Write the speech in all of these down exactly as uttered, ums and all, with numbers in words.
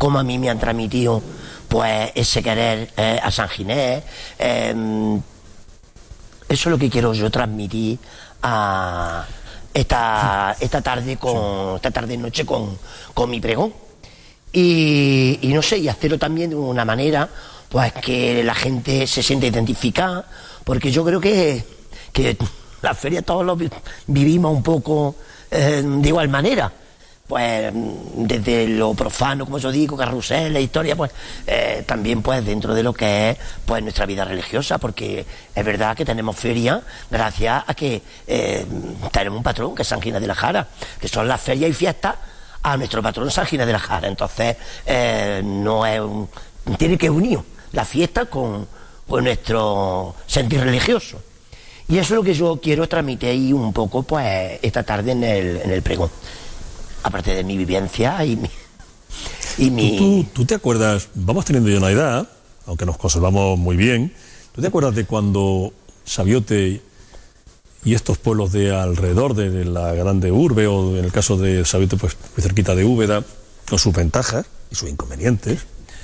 como a mí me han transmitido pues ese querer eh, a San Ginés. Eh, eso es lo que quiero yo transmitir a esta, esta tarde con esta tarde noche con, con mi pregón. Y, y no sé, y hacerlo también de una manera pues que la gente se siente identificada, porque yo creo que, que la feria todos los vivimos un poco eh, de igual manera. Pues desde lo profano, como yo digo, carrusel, la historia, pues eh, también pues dentro de lo que es pues nuestra vida religiosa, porque es verdad que tenemos feria gracias a que eh, tenemos un patrón que es San Ginés de la Jara, que son las ferias y fiestas a nuestro patrón San Ginés de la Jara. Entonces eh, no es un, tiene que unir la fiesta con, con nuestro sentir religioso, y eso es lo que yo quiero transmitir ahí un poco pues esta tarde en el, en el pregón. Aparte de mi vivencia y mi... Y mi... ¿Tú, tú, tú te acuerdas, vamos teniendo ya una edad, aunque nos conservamos muy bien, ¿tú te acuerdas de cuando Sabiote y estos pueblos de alrededor de, de la grande urbe, o en el caso de Sabiote, pues muy cerquita de Úbeda, con sus ventajas y sus inconvenientes,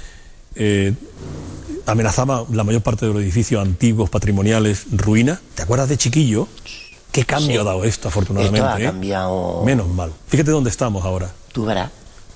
eh, amenazaba la mayor parte de los edificios antiguos, patrimoniales, ruina? ¿Te acuerdas de chiquillo? ¿Qué cambio sí. ha dado esto, afortunadamente? Esto ha ¿eh? cambiado... Menos mal. Fíjate dónde estamos ahora. Tú verás.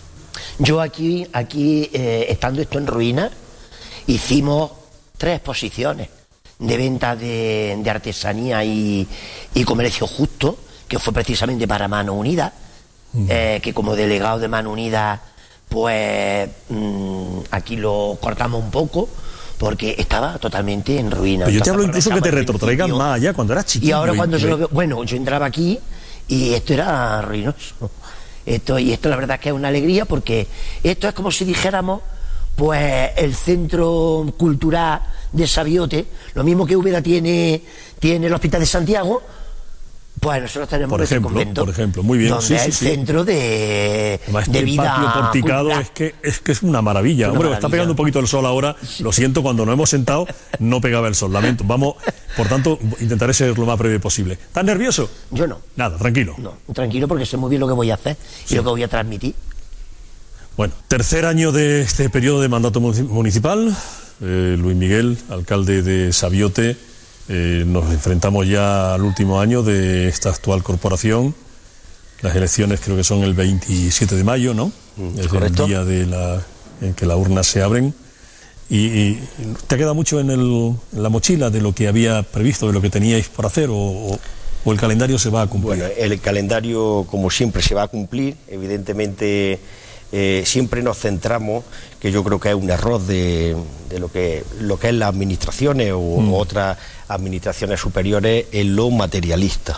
Yo aquí, aquí eh, estando esto en ruinas, hicimos tres exposiciones de venta de, de artesanía y, y comercio justo, que fue precisamente para Mano Unida, mm. eh, que como delegado de Mano Unida, pues mmm, aquí lo cortamos un poco, porque estaba totalmente en ruina. Pero yo te hablo incluso que te retrotraigan más allá, cuando eras chiquillo. Y ahora cuando yo lo veo, bueno, yo entraba aquí y esto era ruinoso. Esto, y esto la verdad es que es una alegría, porque esto es como si dijéramos, pues el centro cultural de Sabiote, lo mismo que Úbeda tiene, tiene el Hospital de Santiago, pues nosotros tenemos por ejemplo, convento, por ejemplo, muy bien, donde sí, es sí, el sí. centro de, Además, de este vida patio porticado es que, es que es una maravilla. Una Hombre, maravilla. Está pegando un poquito el sol ahora, sí. Lo siento, cuando nos hemos sentado no pegaba el sol, lamento. Vamos, por tanto, intentaré ser lo más breve posible. ¿Estás nervioso? Yo no. Nada, tranquilo. No, tranquilo, porque sé muy bien lo que voy a hacer y sí. lo que voy a transmitir. Bueno, tercer año de este periodo de mandato municipal. Eh, Luis Miguel, alcalde de Sabiote. Eh, nos enfrentamos ya al último año de esta actual corporación. Las elecciones creo que son el veintisiete de mayo, ¿no? Mm, es correcto. El día de la, en que las urnas se abren. Y, y ¿te ha quedado mucho en, el, en la mochila de lo que había previsto, de lo que teníais por hacer, o, o, o el calendario se va a cumplir? Bueno, el calendario, como siempre, se va a cumplir. Evidentemente, eh, siempre nos centramos, que yo creo que es un error de, de lo que lo que es las administraciones o mm. otras administraciones superiores, en lo materialista.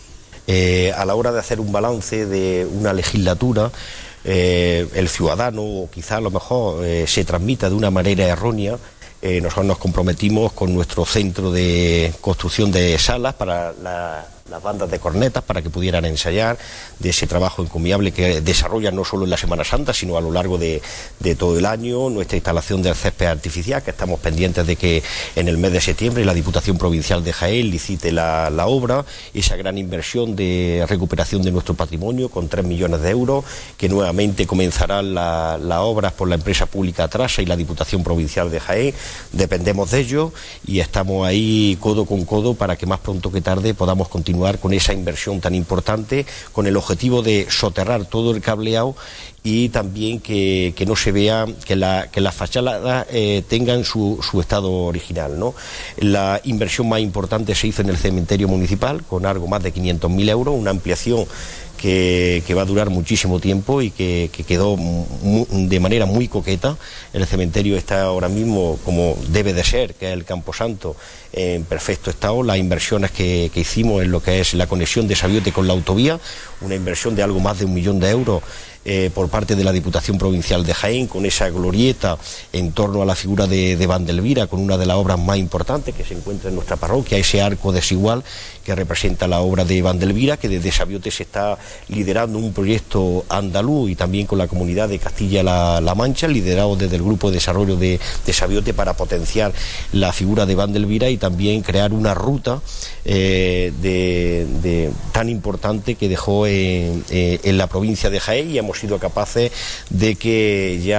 Eh, a la hora de hacer un balance de una legislatura, eh, el ciudadano, o quizá a lo mejor eh, se transmita de una manera errónea. Eh, nosotros nos comprometimos con nuestro centro de construcción de salas para la, las bandas de cornetas, para que pudieran ensayar, de ese trabajo encomiable que desarrollan no solo en la Semana Santa, sino a lo largo de, de todo el año. Nuestra instalación del césped artificial, que estamos pendientes de que en el mes de septiembre la Diputación Provincial de Jaén licite la, la obra, esa gran inversión de recuperación de nuestro patrimonio con tres millones de euros, que nuevamente comenzarán las la obras por la empresa pública Trasa y la Diputación Provincial de Jaén. Dependemos de ello y estamos ahí codo con codo para que más pronto que tarde podamos continuar con esa inversión tan importante, con el objetivo de soterrar todo el cableado y también que, que no se vea, que, la, que las fachadas eh, tengan su, su estado original, ¿no? La inversión más importante se hizo en el cementerio municipal, con algo más de quinientos mil euros, una ampliación Que, que va a durar muchísimo tiempo y que, que quedó muy, de manera muy coqueta. El cementerio está ahora mismo como debe de ser, que es el Camposanto, en perfecto estado. Las inversiones que, que hicimos en lo que es la conexión de Sabiote con la autovía, una inversión de algo más de un millón de euros eh, por parte de la Diputación Provincial de Jaén, con esa glorieta en torno a la figura de, de Vandelvira, con una de las obras más importantes que se encuentra en nuestra parroquia, ese arco desigual que representa la obra de Vandelvira, que desde Sabiote se está liderando un proyecto andaluz y también con la comunidad de Castilla-La La Mancha, liderado desde el Grupo de Desarrollo de, de Sabiote, para potenciar la figura de Vandelvira y también crear una ruta eh, de, de, tan importante que dejó en, eh, en la provincia de Jaén, y hemos sido capaces de que ya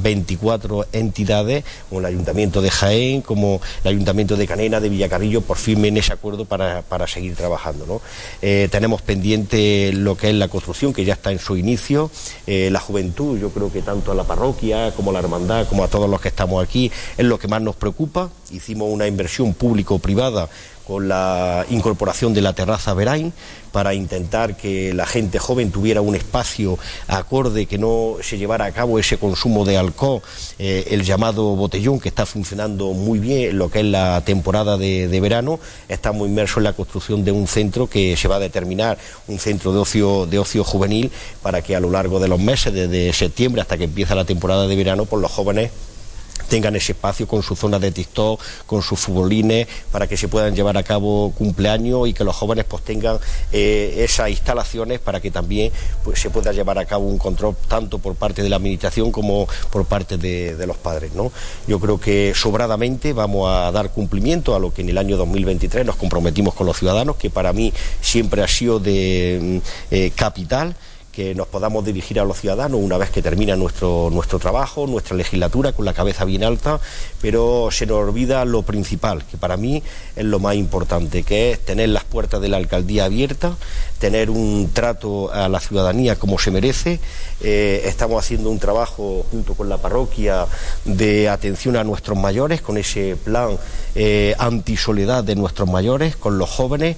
veinticuatro entidades, como el Ayuntamiento de Jaén, como el Ayuntamiento de Canena, de Villacarrillo, por firme en ese acuerdo para, para seguir trabajando, ¿no? Eh, tenemos pendiente lo que es la construcción, que ya está en su inicio, eh, la juventud, yo creo que tanto a la parroquia como a la hermandad, como a todos los que estamos aquí, es lo que más nos preocupa. Hicimos una inversión público-privada con la incorporación de la terraza Verain para intentar que la gente joven tuviera un espacio acorde, que no se llevara a cabo ese consumo de alcohol, eh, el llamado botellón, que está funcionando muy bien en lo que es la temporada de, de verano. Estamos inmersos en la construcción de un centro que se va a determinar, un centro de ocio, de ocio juvenil, para que a lo largo de los meses, desde septiembre hasta que empieza la temporada de verano, pues los jóvenes tengan ese espacio con su zona de TikTok, con sus futbolines, para que se puedan llevar a cabo cumpleaños y que los jóvenes pues tengan eh, esas instalaciones para que también pues se pueda llevar a cabo un control tanto por parte de la administración como por parte de, de los padres, ¿no? Yo creo que sobradamente vamos a dar cumplimiento a lo que en el año dos mil veintitrés nos comprometimos con los ciudadanos, que para mí siempre ha sido de eh, capital, que nos podamos dirigir a los ciudadanos una vez que termina nuestro, nuestro trabajo, nuestra legislatura, con la cabeza bien alta, pero se nos olvida lo principal, que para mí es lo más importante, que es tener las puertas de la alcaldía abiertas, tener un trato a la ciudadanía como se merece. Eh, estamos haciendo un trabajo junto con la parroquia de atención a nuestros mayores, con ese plan eh, antisoledad de nuestros mayores, con los jóvenes.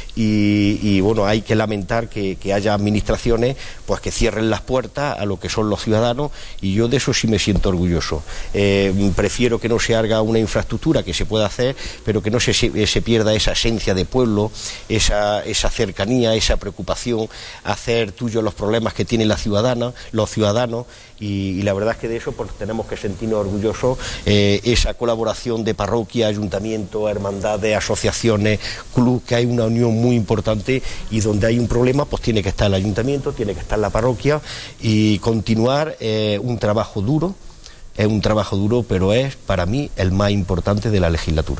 Y, y bueno, hay que lamentar que, que haya administraciones pues que cierren las puertas a lo que son los ciudadanos, y yo de eso sí me siento orgulloso. Eh, prefiero que no se haga una infraestructura, que se pueda hacer, pero que no se, se pierda esa esencia de pueblo, esa, esa cercanía, esa preocupación, hacer tuyo los problemas que tiene la ciudadana, los ciudadanos, y, y la verdad es que de eso pues tenemos que sentirnos orgullosos, eh, esa colaboración de parroquia, ayuntamiento, hermandades, asociaciones, club, que hay una unión muy muy importante, y donde hay un problema pues tiene que estar el ayuntamiento, tiene que estar la parroquia, y continuar eh, un trabajo duro, es un trabajo duro, pero es para mí el más importante de la legislatura.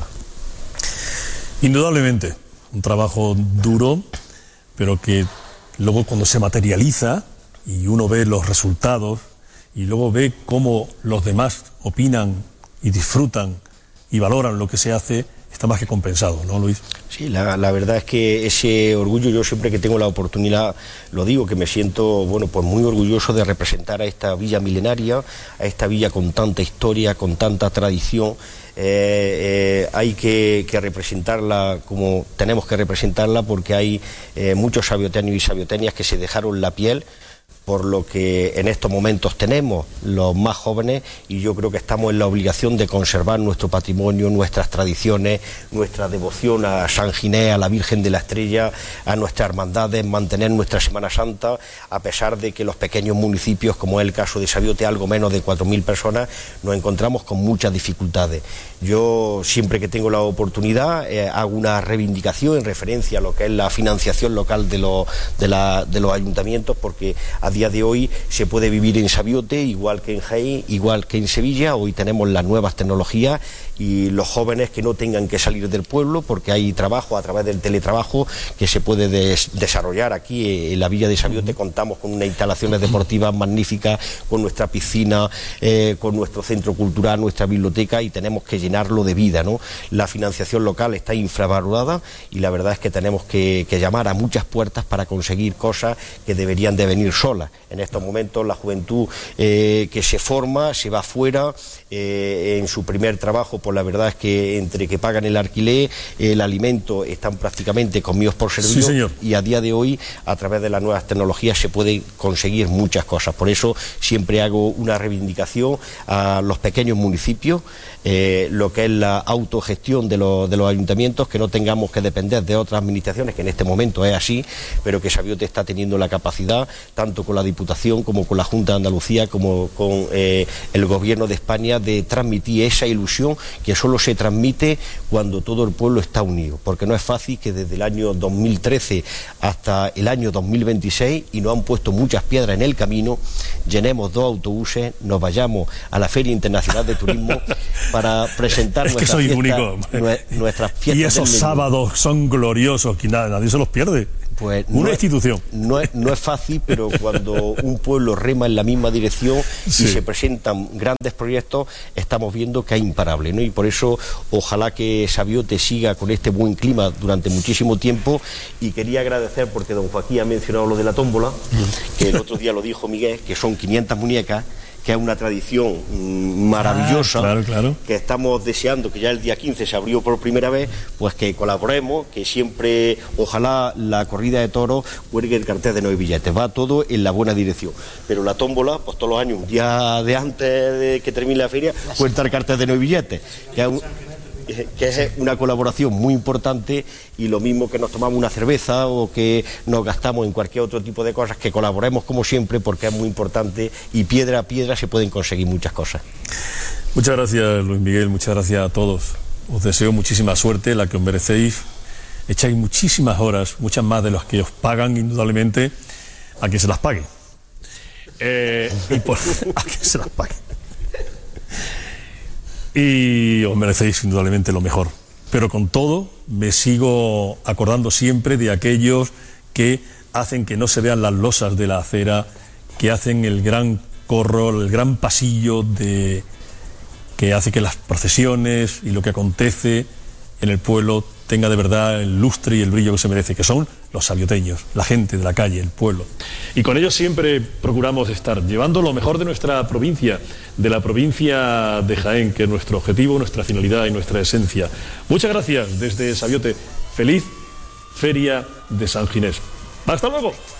Indudablemente, un trabajo duro, pero que luego cuando se materializa y uno ve los resultados y luego ve cómo los demás opinan y disfrutan y valoran lo que se hace, está más que compensado, ¿no, Luis? Sí, la, la verdad es que ese orgullo, yo siempre que tengo la oportunidad lo digo, que me siento, bueno, pues muy orgulloso de representar a esta villa milenaria, a esta villa con tanta historia, con tanta tradición. Eh, eh, hay que, que representarla como tenemos que representarla, porque hay eh, muchos sabioteños y sabiotenias que se dejaron la piel por lo que en estos momentos tenemos los más jóvenes, y yo creo que estamos en la obligación de conservar nuestro patrimonio, nuestras tradiciones, nuestra devoción a San Ginés, a la Virgen de la Estrella, a nuestras hermandades, mantener nuestra Semana Santa, a pesar de que los pequeños municipios, como es el caso de Sabiote, algo menos de cuatro mil personas, nos encontramos con muchas dificultades. Yo siempre que tengo la oportunidad eh, hago una reivindicación en referencia a lo que es la financiación local de los, de la, de los ayuntamientos, porque a día de hoy se puede vivir en Sabiote igual que en Jaén, igual que en Sevilla. Hoy tenemos las nuevas tecnologías, y los jóvenes que no tengan que salir del pueblo, porque hay trabajo a través del teletrabajo que se puede des desarrollar aquí en la villa de Sabiote. Contamos con unas instalaciones deportivas magníficas, con nuestra piscina, eh, con nuestro centro cultural, nuestra biblioteca, y tenemos que llenarlo de vida, ¿no? La financiación local está infravalorada, y la verdad es que tenemos que, que llamar a muchas puertas para conseguir cosas que deberían de venir solas. En estos momentos la juventud eh, que se forma se va fuera eh, en su primer trabajo, pues la verdad es que entre que pagan el alquiler, el alimento, están prácticamente comidos por servicio. Sí, señor. Y a día de hoy, a través de las nuevas tecnologías, se pueden conseguir muchas cosas. Por eso siempre hago una reivindicación a los pequeños municipios, eh, lo que es la autogestión de los, de los ayuntamientos, que no tengamos que depender de otras administraciones, que en este momento es así, pero que Sabiote está teniendo la capacidad, tanto con la Diputación como con la Junta de Andalucía, como con eh, el Gobierno de España, de transmitir esa ilusión que solo se transmite cuando todo el pueblo está unido, porque no es fácil que desde el año dos mil trece hasta el año dos mil veintiséis, y nos han puesto muchas piedras en el camino, llenemos dos autobuses, nos vayamos a la Feria Internacional de Turismo para presentar es nuestras, que soy fiestas, único. nuestras fiestas. Y esos sábados son gloriosos, que nada, nadie se los pierde. Pues una no institución. Es, no, es, no es fácil, pero cuando un pueblo rema en la misma dirección sí. y se presentan grandes proyectos, estamos viendo que es imparable, ¿no? Y por eso, ojalá que Sabiote siga con este buen clima durante muchísimo tiempo. Y quería agradecer, porque don Joaquín ha mencionado lo de la tómbola, que el otro día lo dijo Miguel, que son quinientas muñecas, que es una tradición mmm, maravillosa, ah, claro, claro. que estamos deseando, que ya el día quince se abrió por primera vez, pues que colaboremos, que siempre, ojalá la corrida de toros cuelgue el cartel de nueve billetes, va todo en la buena dirección. Pero la tómbola, pues todos los años, un día de antes de que termine la feria, cuenta el cartel de nueve billetes, que es un... que es una colaboración muy importante, y lo mismo que nos tomamos una cerveza o que nos gastamos en cualquier otro tipo de cosas, que colaboremos como siempre, porque es muy importante, y piedra a piedra se pueden conseguir muchas cosas. Muchas gracias, Luis Miguel, muchas gracias a todos. Os deseo muchísima suerte, la que os merecéis. Echáis muchísimas horas, muchas más de las que os pagan, indudablemente, a que se las pague. Eh, y por, a que se las pague. Y os merecéis indudablemente lo mejor. Pero con todo, me sigo acordando siempre de aquellos que hacen que no se vean las losas de la acera, que hacen el gran corro, el gran pasillo de, que hace que las procesiones y lo que acontece en el pueblo tenga de verdad el lustre y el brillo que se merece, que son los sabioteños, la gente de la calle, el pueblo. Y con ellos siempre procuramos estar llevando lo mejor de nuestra provincia, de la provincia de Jaén, que es nuestro objetivo, nuestra finalidad y nuestra esencia. Muchas gracias desde Sabiote. Feliz Feria de San Ginés. ¡Hasta luego!